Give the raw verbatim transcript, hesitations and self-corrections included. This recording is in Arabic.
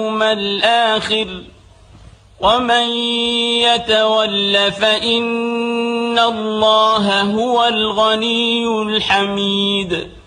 واليوم الآخر ومن يتول فإن الله هو الغني الحميد.